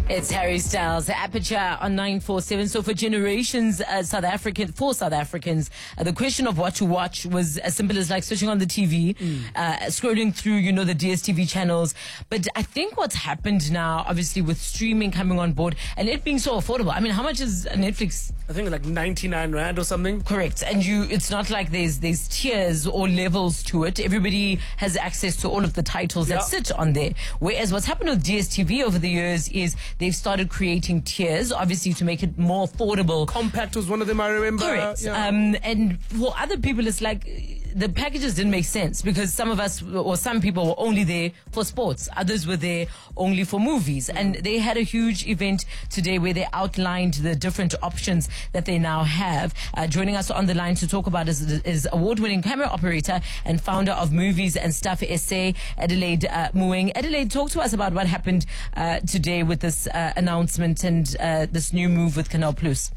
It's Harry Styles, Aperture on 947. So for generations, South Africans, the question of what to watch was as simple as like switching on the TV, scrolling through, the DSTV channels. But I think what's happened now, obviously with streaming coming on board and it being so affordable. I mean, how much is Netflix? I think like 99 Rand or something. Correct. And it's not like there's tiers or levels to it. Everybody has access to all of the titles that sit on there. Whereas what's happened with DSTV over the years is they've started creating tiers, obviously to make it more affordable. Compact was one of them, I remember. Correct. Yeah. And for other people, it's like the packages didn't make sense because some of us or some people were only there for sports. Others were there only for movies. And they had a huge event today where they outlined the different options that they now have. Joining us on the line to talk about is award-winning camera operator and founder of Movies and Stuff SA, Adelaide Moeng. Adelaide, talk to us about what happened today with this announcement and this new move with Canal Plus.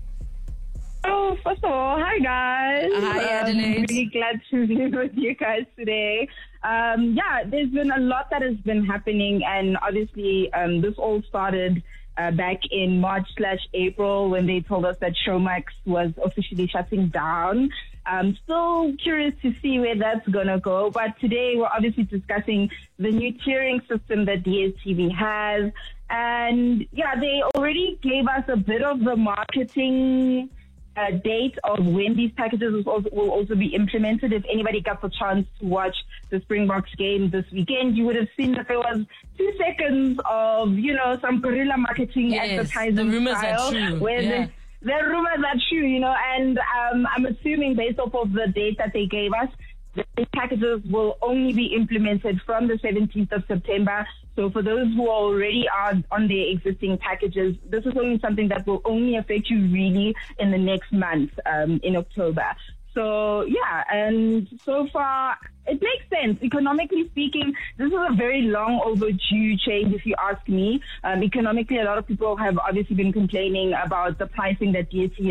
Oh, first of all, hi guys. Hi Adelaide. Really glad to be with you guys today. There's been a lot that has been happening, and obviously this all started back in March/April when they told us that Showmax was officially shutting down. I'm still curious to see where that's going to go. But today we're obviously discussing the new tiering system that DSTV has. And they already gave us a bit of the marketing date of when these packages will also be implemented. If anybody got the chance to watch the Springboks game this weekend, you would have seen that there was 2 seconds of, some guerrilla marketing advertising. The rumors are true. The rumors are true, and I'm assuming based off of the date that they gave us, the packages will only be implemented from the 17th of September. So for those who already are on their existing packages, this is only something that will only affect you really in the next month, in October. So, and so far, it makes sense. Economically speaking, this is a very long overdue change, if you ask me. Economically, a lot of people have obviously been complaining about the pricing that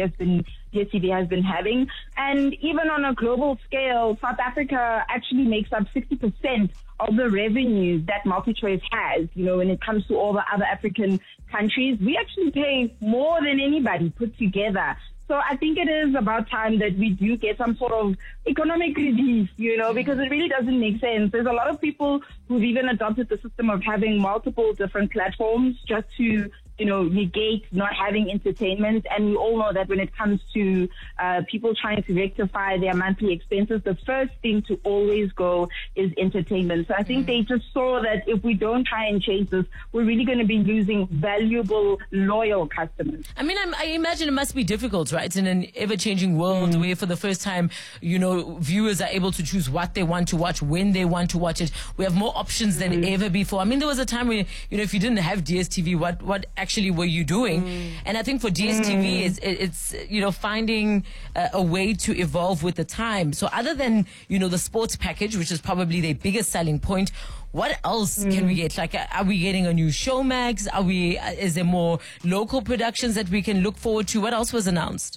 DSTV has been having. And even on a global scale, South Africa actually makes up 60% of the revenue that MultiChoice has. When it comes to all the other African countries, we actually pay more than anybody put together. So I think it is about time that we do get some sort of economic relief, because it really doesn't make sense. There's a lot of people who've even adopted the system of having multiple different platforms just to, negate not having entertainment. And we all know that when it comes to people trying to rectify their monthly expenses, the first thing to always go is entertainment. So I think they just saw that if we don't try and change this, we're really going to be losing valuable, loyal customers. I mean, I imagine it must be difficult, right? In an ever-changing world where for the first time, viewers are able to choose what they want to watch, when they want to watch it. We have more options than ever before. I mean, there was a time where, if you didn't have DSTV, what actually were you doing? And I think for DSTV, it's finding a way to evolve with the time. So other than, the sports package, which is probably their biggest selling point, what else can we get? Like, are we getting a new Showmax? Is there more local productions that we can look forward to? What else was announced?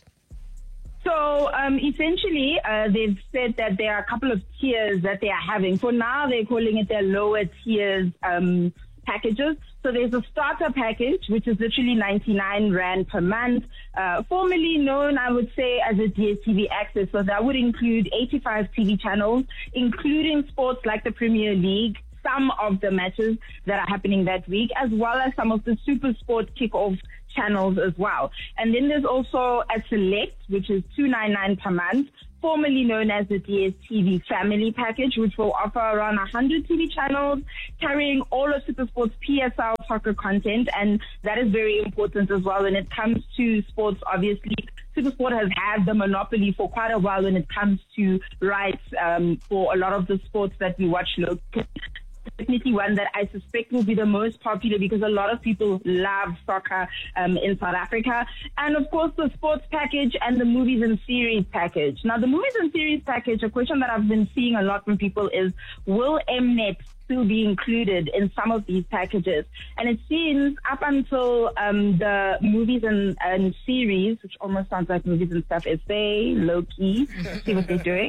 So essentially, they've said that there are a couple of tiers that they are having. For now, they're calling it their lower tiers packages. So there's a starter package, which is literally 99 Rand per month, formerly known, I would say, as a DSTV Access. So that would include 85 TV channels, including sports like the Premier League, some of the matches that are happening that week, as well as some of the Super Sport kickoff channels as well. And then there's also a Select, which is 299 per month, formerly known as the DSTV Family Package, which will offer around 100 TV channels, carrying all of SuperSport's PSL soccer content, and that is very important as well when it comes to sports. Obviously, SuperSport has had the monopoly for quite a while when it comes to rights for a lot of the sports that we watch locally. Definitely one that I suspect will be the most popular because a lot of people love soccer in South Africa. And of course, the sports package and the movies and series package. Now, the movies and series package, a question that I've been seeing a lot from people is, will Mnet still be included in some of these packages. And it seems up until the movies and series, which almost sounds like movies and stuff, essay, low-key, see what they're doing.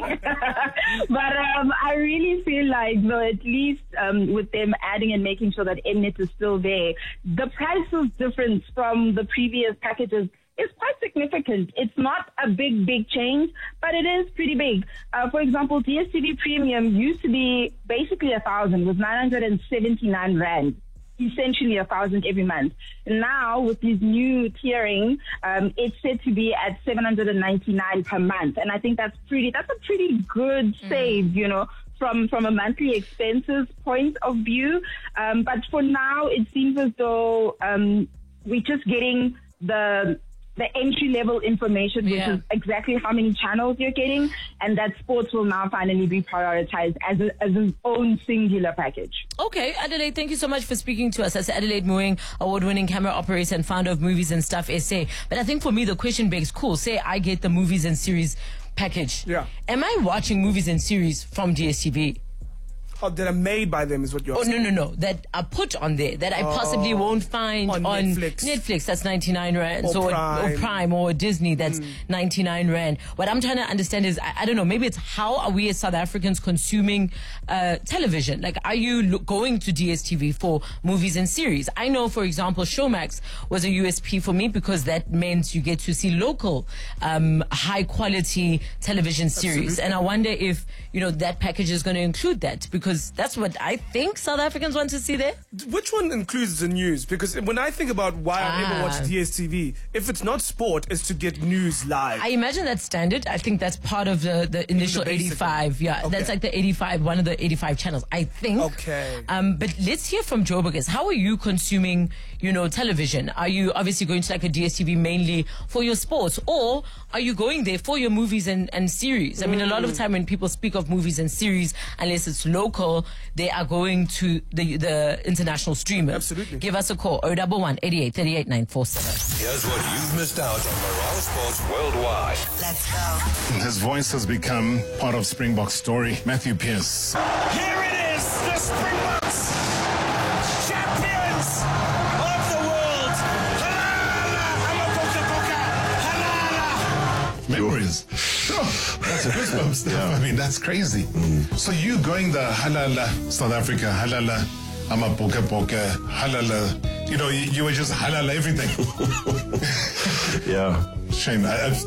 But I really feel like, though, at least with them adding and making sure that Mnet is still there, the price difference from the previous packages is quite significant. It's not a big change, but it is pretty big. For example, DStv Premium used to be basically 1,000, was 979 Rand. Essentially 1,000 every month. Now, with this new tiering, it's said to be at 799 per month. And I think that's a pretty good save, you know, from a monthly expenses point of view. But for now, it seems as though we're just getting the entry-level information, which is exactly how many channels you're getting, and that sports will now finally be prioritized as its own singular package. Okay, Adelaide, thank you so much for speaking to us. That's Adelaide Moeng, award-winning camera operator and founder of Movies and Stuff SA. But I think for me, the question begs, cool, say I get the movies and series package. Yeah. Am I watching movies and series from DStv? Oh, that are made by them is what you're saying. No. That are put on there that I possibly won't find on Netflix. That's 99 Rand. Or Prime or Disney. That's 99 Rand. What I'm trying to understand is, I don't know, maybe it's how are we as South Africans consuming television? Like, are you going to DStv for movies and series? I know, for example, Showmax was a USP for me because that meant you get to see local, high quality television series. Absolutely. And I wonder if, you know, that package is going to include that, because that's what I think South Africans want to see there. Which one includes the news? Because when I think about why I ever watch DStv, if it's not sport, it's to get news live. I imagine that's standard. I think that's part of the initial 85. Yeah, okay. That's like the 85, one of the 85 channels, I think. Okay. But let's hear from Joburg. How are you consuming, you know, television? Are you obviously going to like a DStv mainly for your sports, or are you going there for your movies and series? I mean, a lot of time when people speak of movies and series, unless it's local, they are going to the international streamers. Absolutely. Give us a call, 011 88 38 947. Here's what you've missed out on Morale Sports Worldwide. Let's go. His voice has become part of Springbok's story. Matthew Pearce. Here it is, the Springboks, champions of the world. Halala, Memories. That's a goosebumps stuff. I mean, that's crazy. So you going the halala, South Africa, halala, ama poka poka, halala. You know, you were just halala everything. Yeah. Shame.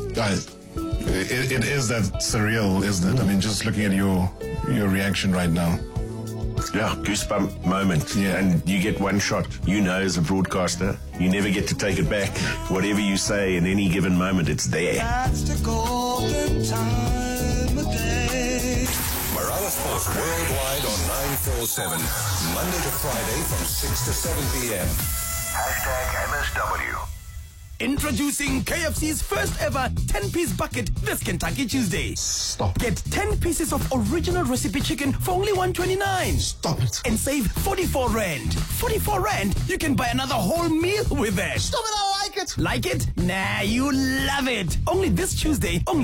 It is that surreal, isn't it? I mean, just looking at your reaction right now. Yeah, goosebump moment. Yeah. And you get one shot. You know, as a broadcaster, you never get to take it back. Whatever you say in any given moment, it's there. That's the golden time of day. Morale Sports Worldwide on 947. Monday to Friday from 6 to 7 p.m. #MSW. Introducing KFC's first ever 10-piece bucket this Kentucky Tuesday. Stop. Get 10 pieces of original recipe chicken for only $1.29. Stop it. And save 44 Rand. 44 Rand, you can buy another whole meal with that. Stop it, I like it. Like it? Nah, you love it. Only this Tuesday, only